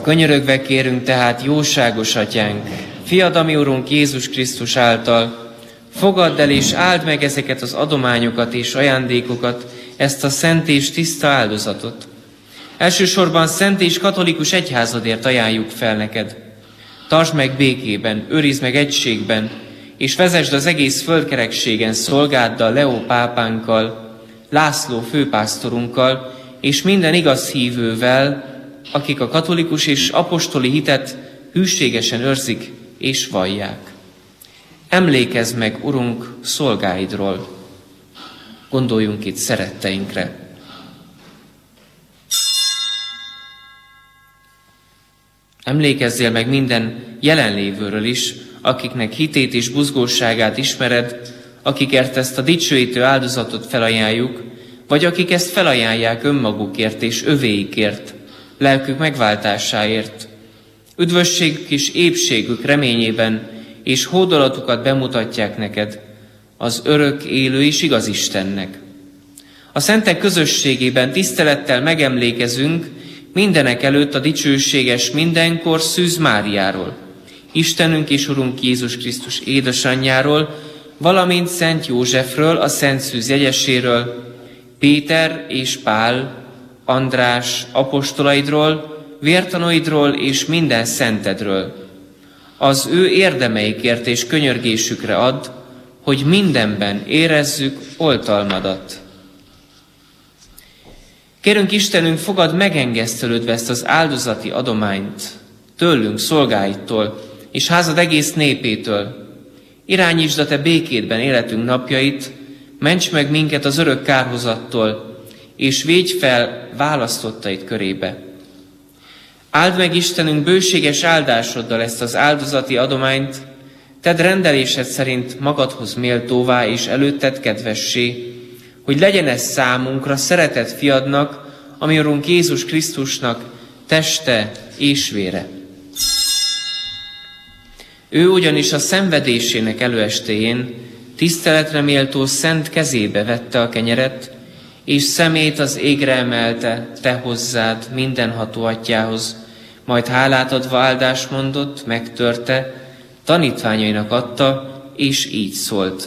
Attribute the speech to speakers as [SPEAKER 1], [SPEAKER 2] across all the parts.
[SPEAKER 1] Könyörögve kérünk tehát, jóságos Atyánk, Fiad, ami Urunk Jézus Krisztus által, fogadd el és áld meg ezeket az adományokat és ajándékokat, ezt a szent és tiszta áldozatot. Elsősorban szent és katolikus egyházadért ajánljuk fel neked. Tartsd meg békében, őrizd meg egységben, és vezesd az egész földkerekségen szolgáddal, Leó pápánkkal, László főpásztorunkkal, és minden igaz hívővel, akik a katolikus és apostoli hitet hűségesen őrzik és vallják. Emlékezz meg, Urunk, szolgáidról. Gondoljunk itt szeretteinkre. Emlékezzél meg minden jelenlévőről is, akiknek hitét és buzgóságát ismered, akikért ezt a dicsőítő áldozatot felajánljuk, vagy akik ezt felajánlják önmagukért és övéikért, lelkük megváltásáért. Üdvösségük és épségük reményében és hódolatukat bemutatják neked, az örök, élő és igaz Istennek. A szentek közösségében tisztelettel megemlékezünk mindenek előtt a dicsőséges mindenkor Szűz Máriáról, Istenünk és Urunk Jézus Krisztus édesanyjáról, valamint Szent Józsefről, a Szent Szűz jegyeséről, Péter és Pál, András apostolaidról, vértanúidról és minden szentedről. Az ő érdemeikért és könyörgésükre add, hogy mindenben érezzük oltalmadat. Kérünk Istenünk, fogadd megengesztelődve ezt az áldozati adományt tőlünk, szolgáidtól, és házad egész népétől. Irányítsd a te békédben életünk napjait, ments meg minket az örök kárhozattól, és védj fel választottaid körébe. Áld meg Istenünk bőséges áldásoddal ezt az áldozati adományt, tedd rendelésed szerint magadhoz méltóvá és előtted kedvessé, hogy legyen ez számunkra szeretett fiadnak, ami Urunk Jézus Krisztusnak teste és vére. Ő ugyanis a szenvedésének előestéjén tiszteletre méltó szent kezébe vette a kenyeret, és szemét az égre emelte te hozzád, mindenható atyához, majd hálát adva áldást mondott, megtörte, tanítványainak adta, és így szólt.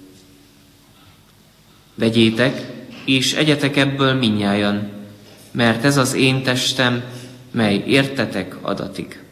[SPEAKER 1] Vegyétek, és egyetek ebből mindnyájan, mert ez az én testem, mely értetek adatik.